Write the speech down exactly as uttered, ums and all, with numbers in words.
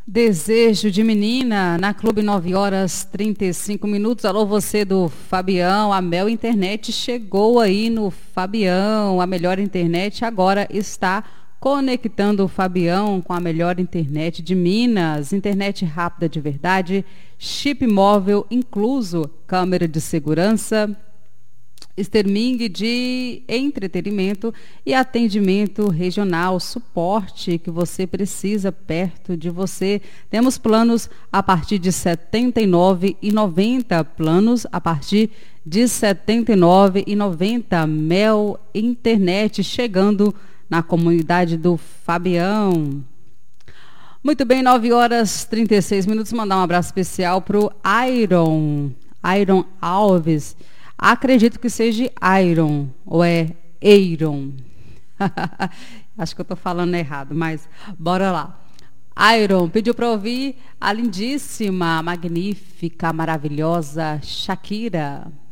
Desejo de menina, na Clube nove horas trinta e cinco minutos. Alô, você do Fabião, a Mel Internet chegou aí no Fabião, a melhor internet agora está conectando o Fabião com a melhor internet de Minas, internet rápida de verdade, chip móvel incluso, câmera de segurança, streaming de entretenimento e atendimento regional, suporte que você precisa perto de você. Temos planos a partir de setenta e nove reais e noventa centavos, planos a partir de setenta e nove reais e noventa centavos. Mel Internet chegando na comunidade do Fabião. Muito bem, nove horas e trinta e seis minutos. Mandar um abraço especial para o Iron, Iron Alves. Acredito que seja Iron, ou é Eiron. Acho que eu estou falando errado, mas bora lá. Iron pediu para ouvir a lindíssima, magnífica, maravilhosa Shakira.